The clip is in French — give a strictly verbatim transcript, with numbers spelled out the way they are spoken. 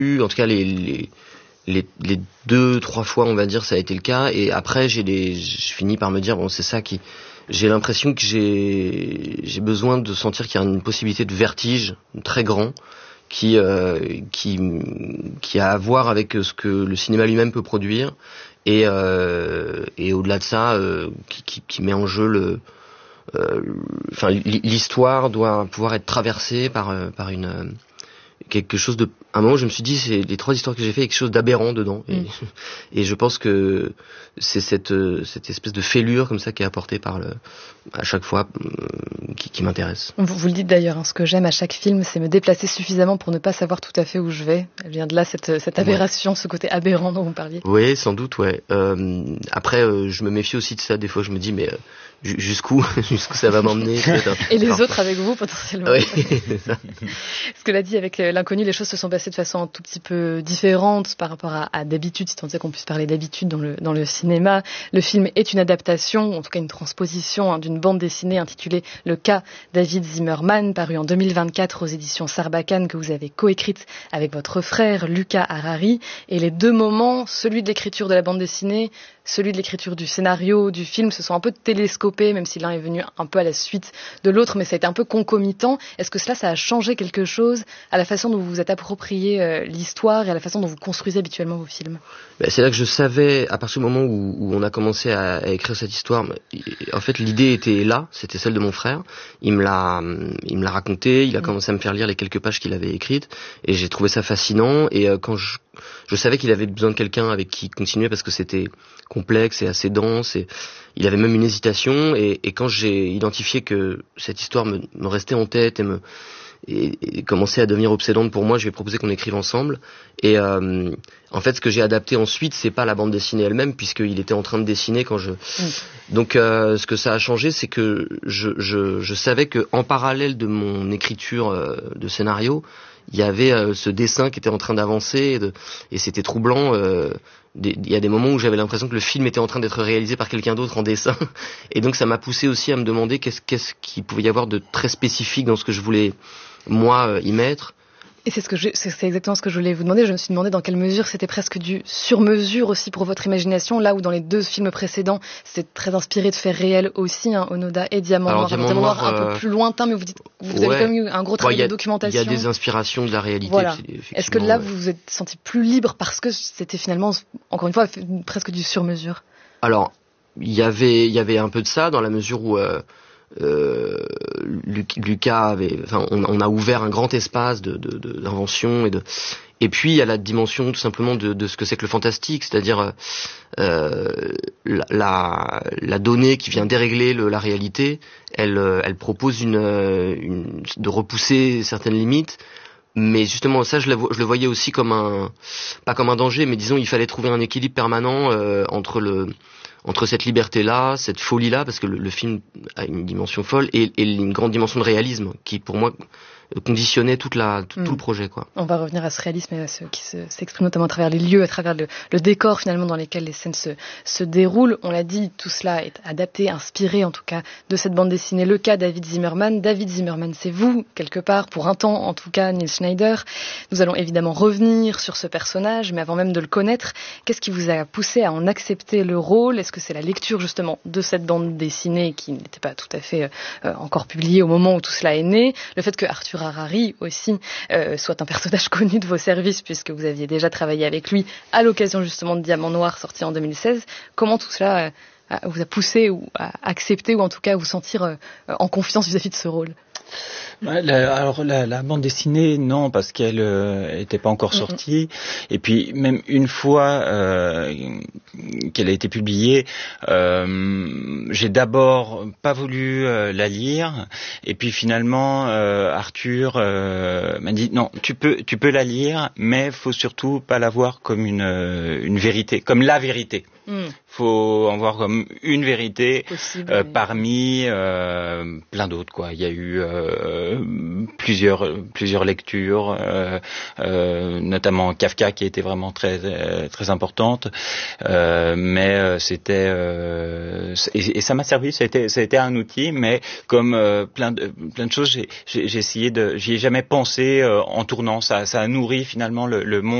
en tout cas les, les les les deux trois fois on va dire ça a été le cas, et après j'ai des je finis par me dire bon c'est ça qui j'ai l'impression que j'ai j'ai besoin de sentir qu'il y a une possibilité de vertige très grand qui euh, qui qui a à voir avec ce que le cinéma lui-même peut produire, et euh, et au-delà de ça euh, qui, qui qui met en jeu le enfin euh, l'histoire doit pouvoir être traversée par euh, par une euh, quelque chose de à un moment je me suis dit c'est les trois histoires que j'ai fait quelque chose d'aberrant dedans, et, mm. et je pense que c'est cette cette espèce de fêlure comme ça qui est apportée par le à chaque fois qui, qui m'intéresse. Vous, vous le dites d'ailleurs, hein, ce que j'aime à chaque film, c'est me déplacer suffisamment pour ne pas savoir tout à fait où je vais. Elle vient de là cette cette aberration, ouais. Ce côté aberrant dont vous parliez. Oui, sans doute, ouais. Euh, après, euh, je me méfie aussi de ça. Des fois, je me dis mais euh, jusqu'où jusqu'où ça va m'emmener. Et les autres avec vous potentiellement. Oui, c'est ça. Ce que l'a dit avec l'inconnu, les choses se sont passées de façon un tout petit peu différente par rapport à, à d'habitude, si tant est qu'on puisse parler d'habitude dans le dans le cinéma. Le film est une adaptation, en tout cas une transposition hein, d'une bande dessinée intitulée Le cas David Zimmerman, paru en deux mille vingt-quatre aux éditions Sarbacane, que vous avez coécrite avec votre frère Luca Harari. Et les deux moments, celui de l'écriture de la bande dessinée, celui de l'écriture du scénario, du film, se sont un peu télescopés, même si l'un est venu un peu à la suite de l'autre, mais ça a été un peu concomitant. Est-ce que cela, ça a changé quelque chose à la façon dont vous vous êtes approprié euh, l'histoire et à la façon dont vous construisez habituellement vos films? Ben, c'est là que je savais, à partir du moment où, où on a commencé à, à écrire cette histoire, en fait l'idée était là, c'était celle de mon frère. Il me l'a, il me l'a raconté, il a mmh. commencé à me faire lire les quelques pages qu'il avait écrites, et j'ai trouvé ça fascinant. Et euh, quand je, je savais qu'il avait besoin de quelqu'un avec qui continuer parce que c'était complexe et assez dense, et il avait même une hésitation. Et, et quand j'ai identifié que cette histoire me, me restait en tête et me et, et commençait à devenir obsédante pour moi, je lui ai proposé qu'on écrive ensemble. Et euh, en fait, ce que j'ai adapté ensuite, c'est pas la bande dessinée elle-même, puisqu'il était en train de dessiner quand je. Mmh. Donc, euh, ce que ça a changé, c'est que je, je, je savais que en parallèle de mon écriture euh, de scénario, il y avait euh, ce dessin qui était en train d'avancer, et, de, et c'était troublant. Euh, il y a des moments où j'avais l'impression que le film était en train d'être réalisé par quelqu'un d'autre en dessin, et donc ça m'a poussé aussi à me demander qu'est-ce, qu'est-ce qu'il pouvait y avoir de très spécifique dans ce que je voulais moi euh, y mettre. Et c'est ce que je, c'est exactement ce que je voulais vous demander. Je me suis demandé dans quelle mesure c'était presque du sur-mesure aussi pour votre imagination, là où dans les deux films précédents, c'est très inspiré de faits réels aussi, hein, Onoda et Diamant Alors, Noir. Diamant Diamant Noir, Noir un euh... peu plus lointain, mais vous dites, vous ouais. avez quand même eu un gros travail bon, a, de documentation. Il y a des inspirations de la réalité. Voilà. Est-ce que là, ouais. vous vous êtes senti plus libre parce que c'était finalement, encore une fois, presque du sur-mesure? Alors, il y avait, il y avait un peu de ça dans la mesure où. Euh, Euh, Lucas avait, enfin, on, on a ouvert un grand espace de, de, de, d'invention et de, et puis il y a la dimension tout simplement de, de ce que c'est que le fantastique, c'est-à-dire euh, la, la, la donnée qui vient dérégler le, la réalité, elle, elle propose une, une, de repousser certaines limites. Mais justement, ça, je le, je le voyais aussi comme un, pas comme un danger, mais disons, il fallait trouver un équilibre permanent euh, entre le, entre cette liberté-là, cette folie-là, parce que le, le film a une dimension folle, et, et une grande dimension de réalisme, qui pour moi conditionnait toute la, tout, mmh. tout le projet, quoi. On va revenir à ce réalisme et à ce qui se, s'exprime notamment à travers les lieux, à travers le, le décor finalement dans lesquels les scènes se, se déroulent. On l'a dit, tout cela est adapté, inspiré en tout cas de cette bande dessinée Le cas David Zimmerman. David Zimmerman, c'est vous, quelque part, pour un temps en tout cas, Nils Schneider. Nous allons évidemment revenir sur ce personnage, mais avant même de le connaître, qu'est-ce qui vous a poussé à en accepter le rôle? Est-ce que c'est la lecture justement de cette bande dessinée qui n'était pas tout à fait euh, encore publiée au moment où tout cela est né? Le fait que Arthur Harari aussi euh, soit un personnage connu de vos services puisque vous aviez déjà travaillé avec lui à l'occasion justement de Diamant Noir sorti en deux mille seize. Comment tout cela euh, vous a poussé ou à accepter ou en tout cas à vous sentir euh, en confiance vis-à-vis de ce rôle? La, alors la, la bande dessinée, non, parce qu'elle n'était euh, pas encore sortie. Mm-hmm. Et puis même une fois euh, qu'elle a été publiée, euh, j'ai d'abord pas voulu euh, la lire. Et puis finalement, euh, Arthur euh, m'a dit non, tu peux, tu peux la lire, mais faut surtout pas la voir comme une, une vérité, comme la vérité. Mm. Faut en voir comme une vérité Possible, euh, oui. parmi euh, plein d'autres, quoi. Il y a eu euh, euh, plusieurs plusieurs lectures, euh, euh, notamment Kafka qui était vraiment très très importante. Euh, mais euh, c'était euh, et, et ça m'a servi. Ça a été ça a été un outil, mais comme euh, plein de plein de choses, j'ai j'ai, j'ai essayé de j'y ai jamais pensé euh, en tournant. Ça ça a nourri finalement le, le monde.